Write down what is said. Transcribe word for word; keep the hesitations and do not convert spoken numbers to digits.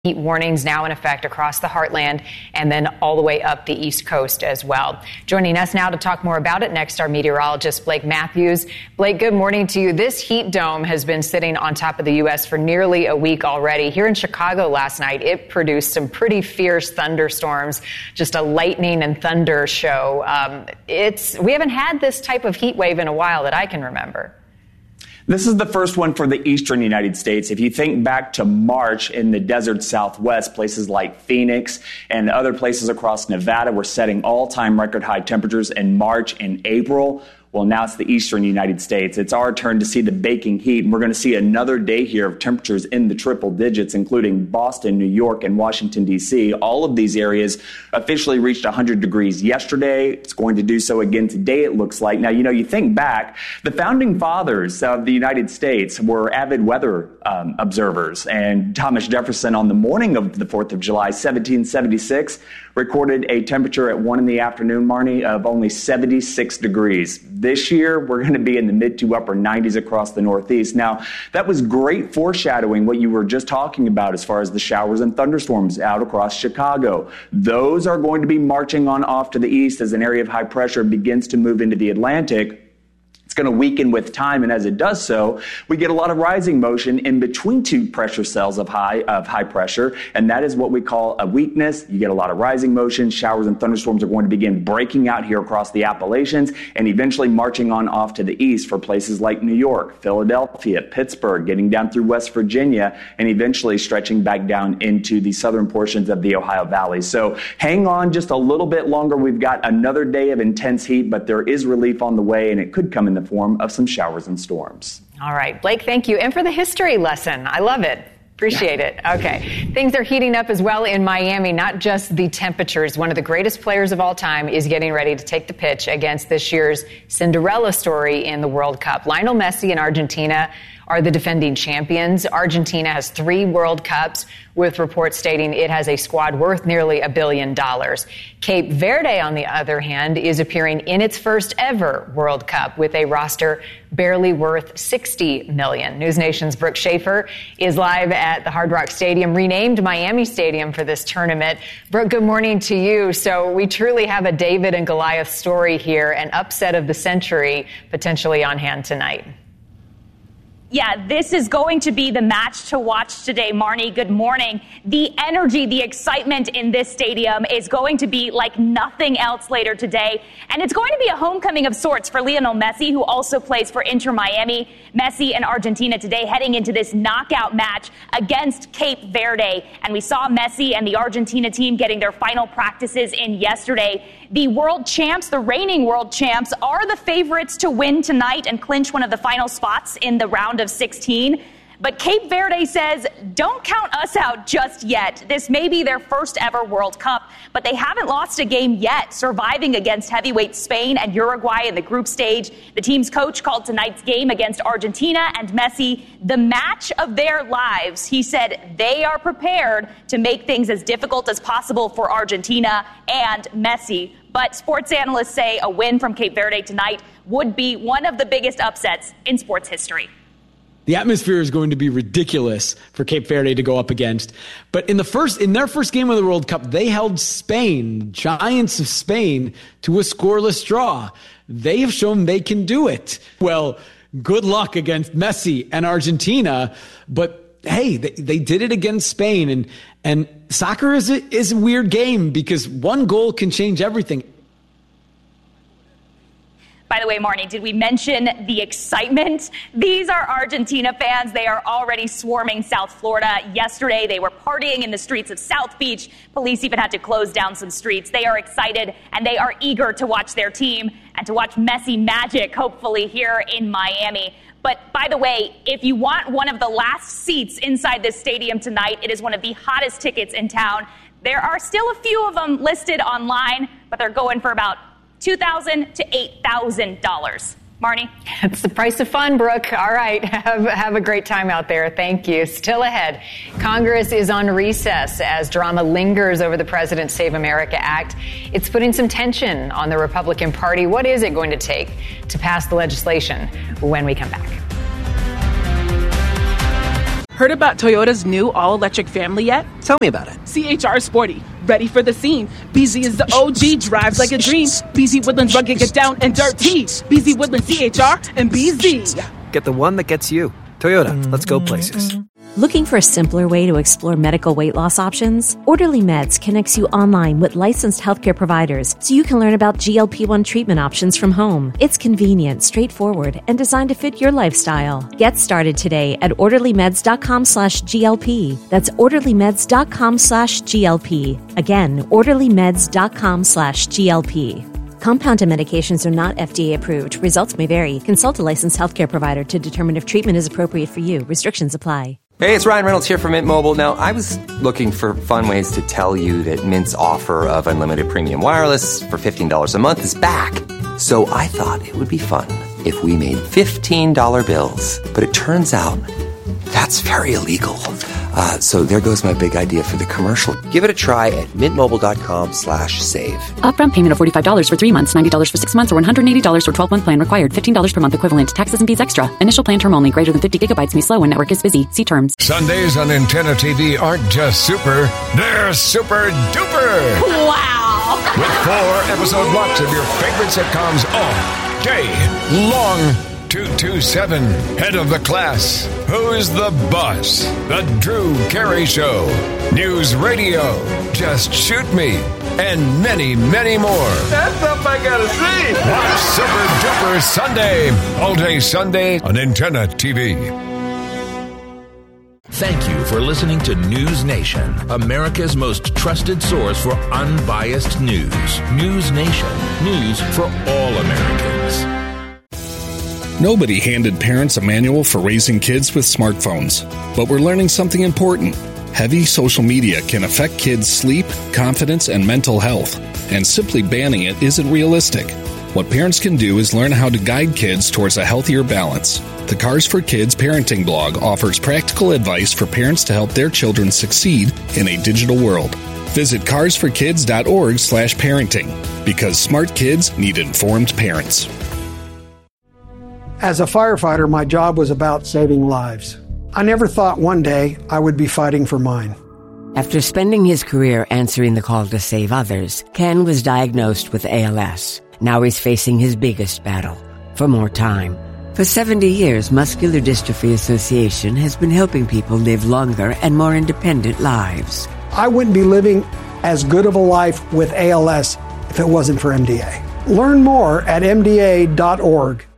Heat warnings now in effect across the heartland and then all the way up the East Coast as well. Joining us now to talk more about it next, our meteorologist, Blake Matthews. Blake, good morning to you. This heat dome has been sitting on top of the U S for nearly a week already. Here in Chicago last night, it produced some pretty fierce thunderstorms, just a lightning and thunder show. Um, it's we haven't had this type of heat wave in a while that I can remember. This is the first one for the eastern United States. If you think back to March in the desert Southwest, places like Phoenix and other places across Nevada were setting all-time record high temperatures in March and April. Well, now it's the eastern United States. It's our turn to see the baking heat, and we're going to see another day here of temperatures in the triple digits, including Boston, New York, and Washington, D C. All of these areas officially reached one hundred degrees yesterday. It's going to do so again today, it looks like. Now, you know, you think back, the founding fathers of the United States were avid weather um, observers, and Thomas Jefferson, on the morning of the fourth of July, seventeen seventy-six, recorded a temperature at one in the afternoon, Marnie, of only seventy-six degrees. This year, we're going to be in the mid to upper nineties across the Northeast. Now, that was great foreshadowing what you were just talking about as far as the showers and thunderstorms out across Chicago. Those are going to be marching on off to the east as an area of high pressure begins to move into the Atlantic. It's going to weaken with time, and as it does so, we get a lot of rising motion in between two pressure cells of high of high pressure, and that is what we call a weakness. You get a lot of rising motion. Showers and thunderstorms are going to begin breaking out here across the Appalachians and eventually marching on off to the east for places like New York, Philadelphia, Pittsburgh, getting down through West Virginia, and eventually stretching back down into the southern portions of the Ohio Valley. So hang on just a little bit longer. We've got another day of intense heat, but there is relief on the way, and it could come in the form of some showers and storms. All right, Blake, thank you. And for the history lesson, I love it. Appreciate it. Okay. Things are heating up as well in Miami, not just the temperatures. One of the greatest players of all time is getting ready to take the pitch against this year's Cinderella story in the World Cup. Lionel Messi and Argentina are the defending champions. Argentina has three World Cups, with reports stating it has a squad worth nearly a billion dollars. Cape Verde, on the other hand, is appearing in its first ever World Cup with a roster barely worth sixty million dollars. News Nation's Brooke Schaefer is live at the Hard Rock Stadium, renamed Miami Stadium for this tournament. Brooke, good morning to you. So we truly have a David and Goliath story here, an upset of the century potentially on hand tonight. Yeah, this is going to be the match to watch today, Marnie. Good morning. The energy, the excitement in this stadium is going to be like nothing else later today. And it's going to be a homecoming of sorts for Lionel Messi, who also plays for Inter Miami. Messi and Argentina today heading into this knockout match against Cape Verde. And we saw Messi and the Argentina team getting their final practices in yesterday. The world champs, the reigning world champs, are the favorites to win tonight and clinch one of the final spots in the round of sixteen. But Cape Verde says, don't count us out just yet. This may be their first ever World Cup, but they haven't lost a game yet, surviving against heavyweight Spain and Uruguay in the group stage. The team's coach called tonight's game against Argentina and Messi the match of their lives. He said they are prepared to make things as difficult as possible for Argentina and Messi. But sports analysts say a win from Cape Verde tonight would be one of the biggest upsets in sports history. The atmosphere is going to be ridiculous for Cape Verde to go up against. But in the first, in their first game of the World Cup, they held Spain, giants of Spain, to a scoreless draw. They have shown they can do it. Well, good luck against Messi and Argentina. But hey, they, they did it against Spain. And, and soccer is a, is a weird game because one goal can change everything. By the way, Marnie, did we mention the excitement? These are Argentina fans. They are already swarming South Florida. Yesterday, they were partying in the streets of South Beach. Police even had to close down some streets. They are excited, and they are eager to watch their team and to watch Messi magic, hopefully, here in Miami. But by the way, if you want one of the last seats inside this stadium tonight, it is one of the hottest tickets in town. There are still a few of them listed online, but they're going for about two thousand dollars to eight thousand dollars. Marnie? It's the price of fun, Brooke. All right. Have, have a great time out there. Thank you. Still ahead, Congress is on recess as drama lingers over the President's Save America Act. It's putting some tension on the Republican Party. What is it going to take to pass the legislation when we come back? Heard about Toyota's new all-electric family yet? Tell me about it. C H R Sporty. Ready for the scene. B Z is the O G, drives like a dream. B Z Woodlands rugged, get down and dirty. B Z Woodlands C H R and B Z. Get the one that gets you. Toyota, let's go places. Looking for a simpler way to explore medical weight loss options? Orderly Meds connects you online with licensed healthcare providers so you can learn about G L P one treatment options from home. It's convenient, straightforward, and designed to fit your lifestyle. Get started today at orderlymeds.com slash GLP. That's orderlymeds.com slash GLP. Again, orderlymeds.com slash GLP. Compounded medications are not F D A approved. Results may vary. Consult a licensed healthcare provider to determine if treatment is appropriate for you. Restrictions apply. Hey, it's Ryan Reynolds here from Mint Mobile. Now, I was looking for fun ways to tell you that Mint's offer of unlimited premium wireless for fifteen dollars a month is back. So I thought it would be fun if we made fifteen dollar bills. But it turns out that's very illegal. Uh, so there goes my big idea for the commercial. Give it a try at mintmobile.com slash save. Upfront payment of forty-five dollars for three months, ninety dollars for six months, or one hundred eighty dollars for twelve-month plan required. fifteen dollars per month equivalent. Taxes and fees extra. Initial plan term only. Greater than fifty gigabytes may slow when network is busy. See terms. Sundays on Antenna T V aren't just super. They're super duper. Wow. With four episode blocks of your favorite sitcoms all day long. two two seven, Head of the Class, Who's the Boss, The Drew Carey Show, News Radio, Just Shoot Me, and many, many more. That's something I gotta see. Watch Super Duper Sunday, all day Sunday on Antenna T V. Thank you for listening to News Nation, America's most trusted source for unbiased news. News Nation, news for all Americans. Nobody handed parents a manual for raising kids with smartphones, but we're learning something important. Heavy social media can affect kids' sleep, confidence, and mental health, and simply banning it isn't realistic. What parents can do is learn how to guide kids towards a healthier balance. The Cars for Kids parenting blog offers practical advice for parents to help their children succeed in a digital world. Visit carsforkids.org slash parenting, because smart kids need informed parents. As a firefighter, my job was about saving lives. I never thought one day I would be fighting for mine. After spending his career answering the call to save others, Ken was diagnosed with A L S. Now he's facing his biggest battle, for more time. For seventy years, Muscular Dystrophy Association has been helping people live longer and more independent lives. I wouldn't be living as good of a life with A L S if it wasn't for M D A. Learn more at M D A dot org.